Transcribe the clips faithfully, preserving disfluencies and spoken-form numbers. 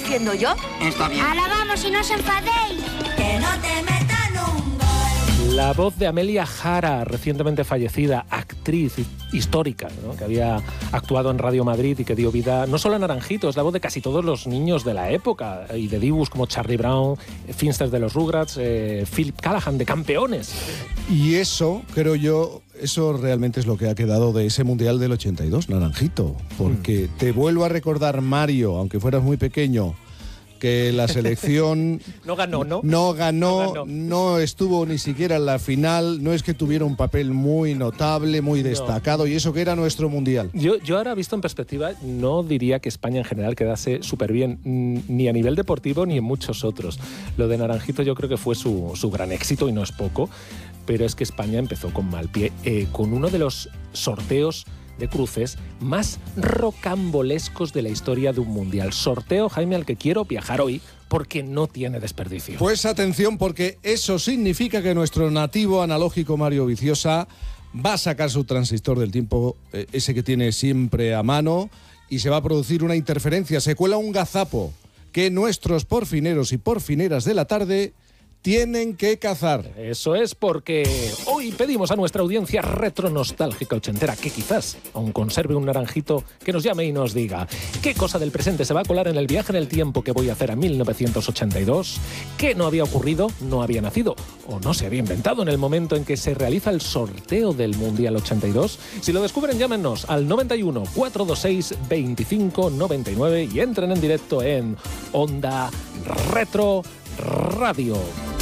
diciendo yo? Está bien. Ahora vamos y no os enfadéis. Que no te metan un gol. La voz de Amelia Jara, recientemente fallecida, actriz histórica, ¿no?, que había actuado en Radio Madrid y que dio vida no solo a Naranjito, es la voz de casi todos los niños de la época y de divus como Charlie Brown, Finsters de los Rugrats, eh, Philip Callahan de Campeones. Y eso, creo yo, eso realmente es lo que ha quedado de ese Mundial del ochenta y dos, Naranjito. Porque mm. te vuelvo a recordar, Mario, aunque fueras muy pequeño, que la selección no ganó, ¿no? No ganó, no ganó, no estuvo ni siquiera en la final, no es que tuviera un papel muy notable, muy destacado, no. Y eso que era nuestro Mundial. Yo, yo ahora, visto en perspectiva, no diría que España en general quedase súper bien, ni a nivel deportivo ni en muchos otros. Lo de Naranjito yo creo que fue su, su gran éxito y no es poco, pero es que España empezó con mal pie, eh, con uno de los sorteos de cruces más rocambolescos de la historia de un mundial. Sorteo, Jaime, al que quiero viajar hoy porque no tiene desperdicio. Pues atención, porque eso significa que nuestro nativo analógico Mario Viciosa va a sacar su transistor del tiempo, eh, ese que tiene siempre a mano, y se va a producir una interferencia, se cuela un gazapo que nuestros porfineros y porfineras de la tarde tienen que cazar. Eso es, porque hoy pedimos a nuestra audiencia retronostálgica ochentera que quizás aún conserve un naranjito que nos llame y nos diga qué cosa del presente se va a colar en el viaje en el tiempo que voy a hacer a mil novecientos ochenta y dos, qué no había ocurrido, no había nacido o no se había inventado en el momento en que se realiza el sorteo del Mundial ochenta y dos. Si lo descubren, llámenos al noventa y uno, cuatrocientos veintiséis, veinticinco noventa y nueve y entren en directo en Onda Retro Radio.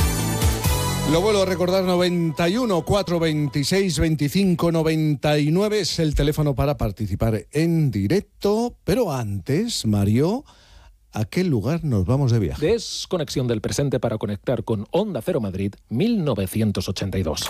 Lo vuelvo a recordar, noventa y uno, cuatrocientos veintiséis, veinticinco noventa y nueve es el teléfono para participar en directo. Pero antes, Mario, ¿a qué lugar nos vamos de viaje? Desconexión del presente para conectar con Onda Cero Madrid mil novecientos ochenta y dos.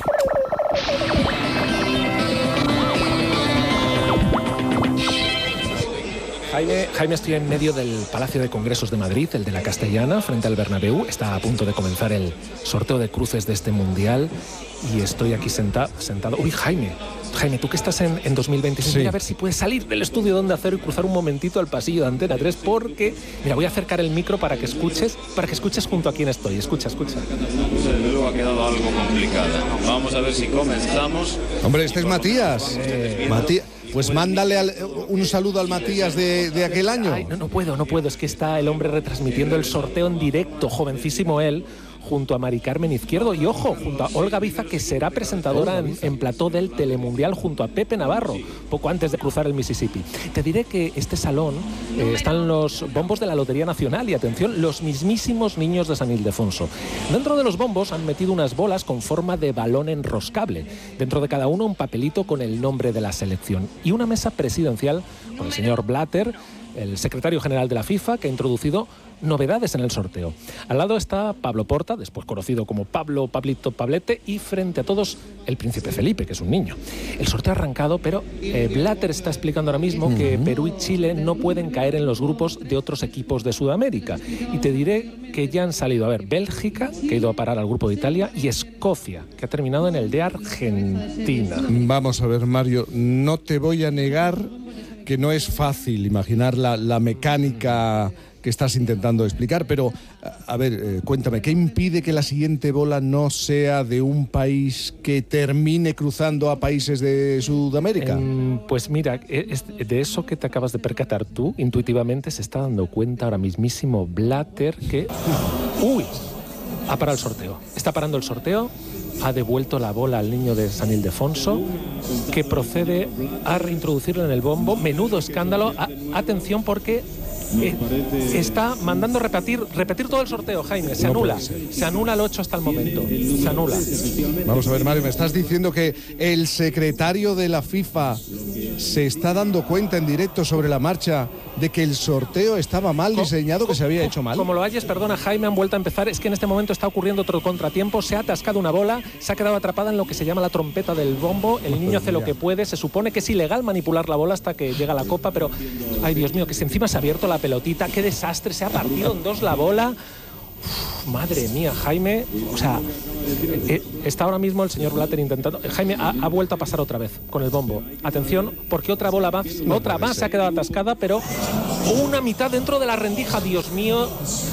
Jaime, Jaime, estoy en medio del Palacio de Congresos de Madrid, el de la Castellana, frente al Bernabéu. Está a punto de comenzar el sorteo de cruces de este Mundial y estoy aquí senta, sentado. Uy, Jaime, Jaime, tú que estás en, en dos mil veintiséis, sí. Mira a ver si puedes salir del estudio de Onda Cero y cruzar un momentito al pasillo de Antena tres, porque, mira, voy a acercar el micro para que escuches, para que escuches junto a quién estoy. Escucha, escucha. Luego ha quedado algo complicado. Vamos a ver si comenzamos. Hombre, este es Matías. Eh, Matías. Pues mándale al, un saludo al Matías de, de aquel año. Ay, no, no puedo, no puedo. Es que está el hombre retransmitiendo el sorteo en directo, jovencísimo él, junto a Mari Carmen Izquierdo y, ojo, junto a Olga Biza, que será presentadora en, en plató del Telemundial junto a Pepe Navarro, poco antes de cruzar el Mississippi. Te diré que este salón eh, están los bombos de la Lotería Nacional y, atención, los mismísimos niños de San Ildefonso. Dentro de los bombos han metido unas bolas con forma de balón enroscable. Dentro de cada uno un papelito con el nombre de la selección y una mesa presidencial con el señor Blatter, el secretario general de la FIFA, que ha introducido novedades en el sorteo. Al lado está Pablo Porta, después conocido como Pablo Pablito Pablete, y frente a todos el príncipe Felipe, que es un niño. El sorteo ha arrancado, pero eh, Blatter está explicando ahora mismo uh-huh. que Perú y Chile no pueden caer en los grupos de otros equipos de Sudamérica. Y te diré que ya han salido, a ver, Bélgica, que ha ido a parar al grupo de Italia, y Escocia, que ha terminado en el de Argentina. Vamos a ver, Mario, no te voy a negar que no es fácil imaginar la, la mecánica que estás intentando explicar, pero, a ver, eh, cuéntame, ¿qué impide que la siguiente bola no sea de un país que termine cruzando a países de Sudamérica? Eh, pues mira, es de eso que te acabas de percatar tú, intuitivamente se está dando cuenta ahora mismísimo Blatter que... ¡Uy! Ha parado el sorteo. Está parando el sorteo. Ha devuelto la bola al niño de San Ildefonso, que procede a reintroducirlo en el bombo. Menudo escándalo. A- atención porque eh, está mandando repetir, repetir todo el sorteo, Jaime. Se anula. Se anula el ocho hasta el momento. Se anula. Vamos a ver, Mario, me estás diciendo que el secretario de la FIFA se está dando cuenta en directo sobre la marcha de que el sorteo estaba mal diseñado, que se había hecho mal. Como lo hayas, perdona, Jaime, han vuelto a empezar. Es que en este momento está ocurriendo otro contratiempo. Se ha atascado una bola, se ha quedado atrapada en lo que se llama la trompeta del bombo. El niño hace lo que puede. Se supone que es ilegal manipular la bola hasta que llega la copa, pero, ay, Dios mío, que si encima se ha abierto la pelotita. ¡Qué desastre! Se ha partido en dos la bola. Uf, madre mía, Jaime. O sea, eh, está ahora mismo el señor Blatter intentando... Jaime ha, ha vuelto a pasar otra vez con el bombo. Atención, porque otra bola más, no otra más se ha quedado atascada, pero Una mitad dentro de la rendija, Dios mío.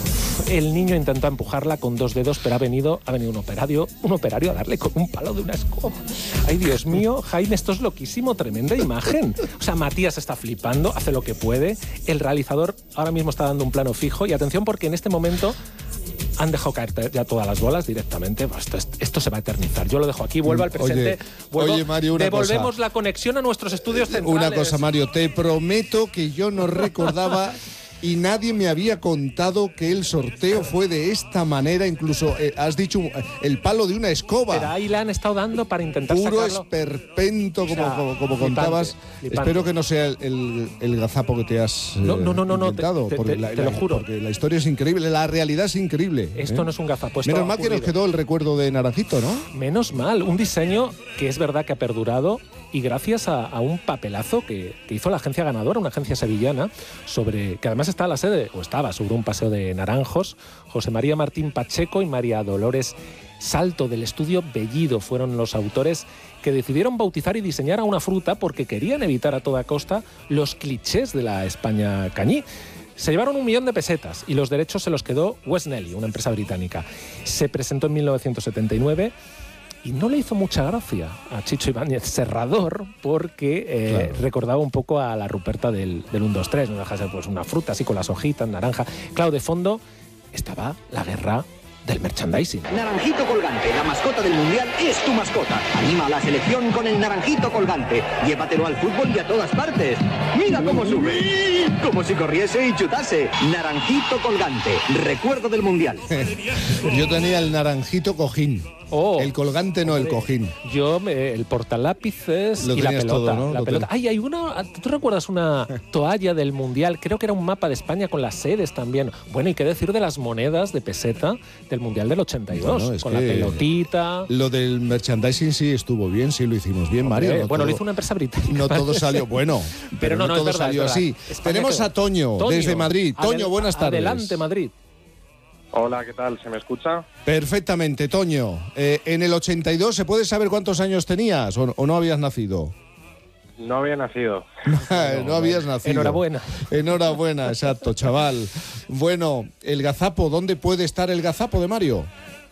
El niño intentó empujarla con dos dedos, pero ha venido, ha venido un operario, un operario a darle con un palo de una escoba. Ay, Dios mío, Jaime, esto es loquísimo, tremenda imagen. O sea, Matías está flipando, hace lo que puede. El realizador ahora mismo está dando un plano fijo. Y atención, porque en este momento han dejado caer ya todas las bolas directamente. Esto, esto se va a eternizar. Yo lo dejo aquí, vuelvo al presente. Oye, vuelvo, oye Mario, una devolvemos cosa. la conexión a nuestros estudios centrales. Una cosa, Mario, te prometo que yo no recordaba y nadie me había contado que el sorteo fue de esta manera. Incluso eh, has dicho el palo de una escoba. Pero ahí le han estado dando para intentar Puro sacarlo. esperpento, como, O sea, como, como flipante, contabas. flipante. Espero que no sea el, el, el gazapo que te has eh, No, no, no, no, no, inventado, te- te- porque te- la, te la- lo juro. Porque la historia es increíble, la realidad es increíble. Esto ¿eh? no es un gazapo. esto Menos ha mal que nos ocurrido. quedó el recuerdo de Naranjito, ¿no? Menos mal, un diseño que es verdad que ha perdurado y gracias a, a un papelazo que, que hizo la agencia ganadora, una agencia sevillana, sobre que además está a la sede, o estaba, sobre un paseo de naranjos. José María Martín Pacheco y María Dolores Salto, del estudio Bellido, fueron los autores que decidieron bautizar y diseñar a una fruta porque querían evitar a toda costa los clichés de la España cañí. Se llevaron un millón de pesetas y los derechos se los quedó West Nelly, una empresa británica. Se presentó en mil novecientos setenta y nueve y no le hizo mucha gracia a Chicho Ibáñez Serrador porque eh, Claro. recordaba un poco a la Ruperta del, del uno dos tres, no deja de ser pues una fruta así con las hojitas, naranja. Claro, de fondo estaba la guerra del merchandising. Naranjito Colgante, la mascota del Mundial, es tu mascota. Anima a la selección con el Naranjito Colgante. Llévatelo al fútbol y a todas partes. ¡Mira cómo sube! Como si corriese y chutase. Naranjito Colgante, recuerdo del Mundial. Yo tenía el Naranjito cojín. Oh, el colgante no, el cojín. Yo, me- el portalápices Lo y la tenías pelota. todo, ¿no? La Lo pelota. ten- Ay, hay una. ¿Tú recuerdas una toalla del Mundial? Creo que era un mapa de España con las sedes también. Bueno, y qué decir de las monedas de peseta del Mundial del ochenta y dos, Bueno, es con que- la pelotita. Lo del merchandising sí estuvo bien, sí lo hicimos bien, Mario. Eh, no bueno, todo- lo hizo una empresa británica. No todo salió bueno, pero, no, no, no, es todo verdad, salió es verdad. así. España Tenemos quedó. a Toño, Toño, desde Madrid. Toño, adel- buenas tardes. Adelante, Madrid. Hola, ¿qué tal? ¿Se me escucha? Perfectamente, Toño. Eh, en el ochenta y dos, ¿se puede saber cuántos años tenías o, o no habías nacido? No había nacido. No, habías nacido. Enhorabuena. Enhorabuena, exacto, chaval. Bueno, el gazapo, ¿dónde puede estar el gazapo de Mario?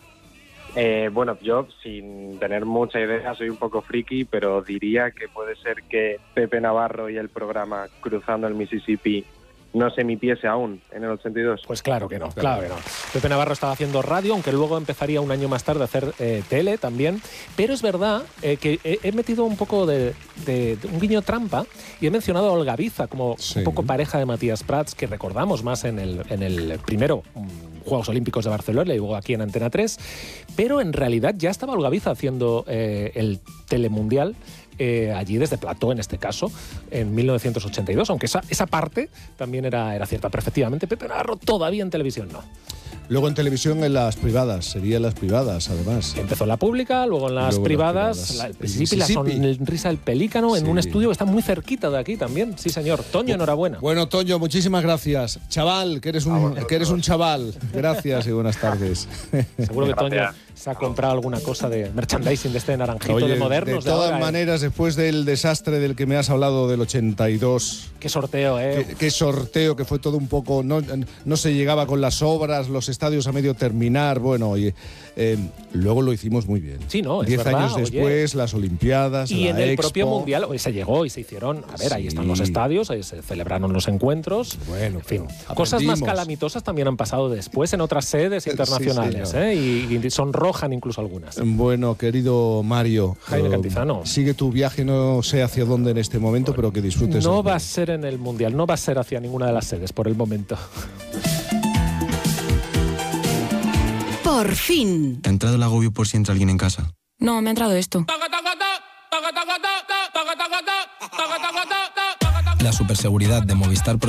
Eh, bueno, yo sin tener mucha idea soy un poco friki, pero diría que puede ser que Pepe Navarro y el programa Cruzando el Mississippi no se emitiese aún en el ochenta y dos. Pues claro que no, claro que no. Pepe Navarro estaba haciendo radio, aunque luego empezaría un año más tarde a hacer eh, tele también. Pero es verdad eh, que he, he metido un poco de, de- de un guiño trampa y he mencionado a Olga Biza como Sí. un poco pareja de Matías Prats, que recordamos más en el, en el primero mm, Juegos Olímpicos de Barcelona y luego aquí en Antena tres. Pero en realidad ya estaba Olga Biza haciendo eh, el Telemundial. Eh, allí desde Plató, en este caso, en mil novecientos ochenta y dos, aunque esa, esa parte también era, era cierta. Pero efectivamente, Pepe Navarro todavía en televisión no. Luego en televisión en las privadas, serían las privadas además. Empezó en la pública, luego en las Luego en las privadas, privadas. la, el El Mississippi, la Mississippi. sonrisa del pelícano, en Sí. un estudio que está muy cerquita de aquí también. Sí, señor. Toño, enhorabuena. Bueno, Toño, muchísimas gracias. Chaval, que eres un, que eres un chaval. Gracias y buenas tardes. Seguro que Toño Gracias. se ha comprado alguna cosa de merchandising de este naranjito Oye, de modernos. de todas ahora, ¿eh? maneras, después del desastre del que me has hablado del ochenta y dos, Qué sorteo, ¿eh? qué, qué sorteo, que fue todo un poco, no, no se llegaba con las obras, los estadios a medio terminar, bueno, y, eh, luego lo hicimos muy bien. Sí, no, es Diez verdad, años oye. después, las Olimpiadas, Y la en el Expo. propio Mundial hoy se llegó y se hicieron, a ver, ahí Sí. están los estadios, ahí se celebraron los encuentros. Bueno, en fin, pero cosas más aprendimos. calamitosas también han pasado después en otras sedes Sí, internacionales, señor. ¿eh? y, y sonrojan incluso algunas. Bueno, querido Mario, Jaime eh, Cantizano. sigue tu viaje, no sé hacia dónde en este momento, pero que disfrutes. No el va a viaje. ser en el Mundial, no va a ser hacia ninguna de las sedes por el momento. Por fin. ¿Te ha entrado el agobio por si entra alguien en casa? No, me ha entrado esto. La superseguridad de Movistar Pro